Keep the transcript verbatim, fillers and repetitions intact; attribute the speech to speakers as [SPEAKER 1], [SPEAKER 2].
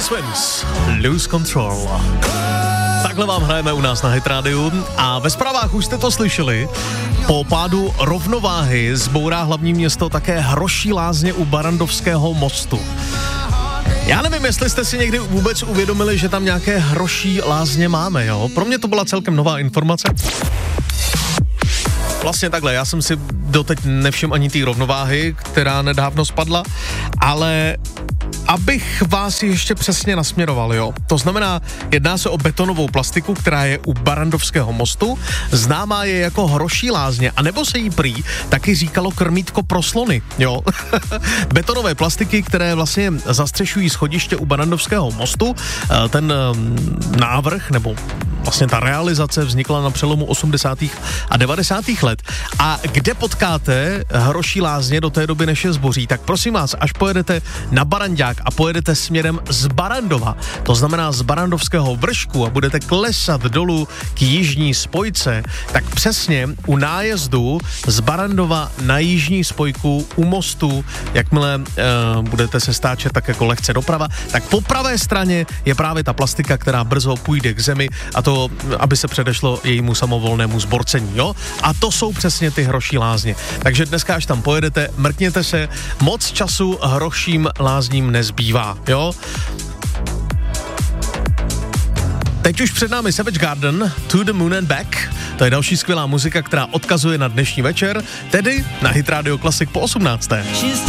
[SPEAKER 1] Swins, Lose Control. Takhle vám hrajeme u nás na Hit Radio a ve zprávách už jste to slyšeli. Po pádu rovnováhy zbourá hlavní město také hroší lázně u Barrandovského mostu. Já nevím, jestli jste si někdy vůbec uvědomili, že tam nějaké hroší lázně máme, jo? Pro mě to byla celkem nová informace. Vlastně takhle, já jsem si doteď nevšiml ani té rovnováhy, která nedávno spadla, ale abych vás ještě přesně nasměroval, jo. To znamená, jedná se o betonovou plastiku, která je u Barrandovského mostu, známá je jako hroší lázně, anebo se jí prý taky říkalo krmítko pro slony, jo. Betonové plastiky, které vlastně zastřešují schodiště u Barrandovského mostu, ten návrh, nebo vlastně ta realizace vznikla na přelomu osmdesátých a devadesátých let. A kde potkáte hroší lázně do té doby, než je zboří, tak prosím vás, až pojedete na Barandák a pojedete směrem z Barrandova, to znamená z Barrandovského vršku a budete klesat dolů k jižní spojce, tak přesně u nájezdu z Barrandova na jižní spojku u mostu, jakmile uh, budete se stáčet tak jako lehce doprava, tak po pravé straně je právě ta plastika, která brzo půjde k zemi, a to aby se předešlo jejímu samovolnému zborcení, jo? A to jsou přesně ty hroší lázně. Takže dneska, až tam pojedete, mrkněte se, moc času hroším lázním nezbývá, jo? Teď už před námi Savage Garden, To the Moon and Back. To je další skvělá muzika, která odkazuje na dnešní večer, tedy na Hit Radio Classic po osmnácté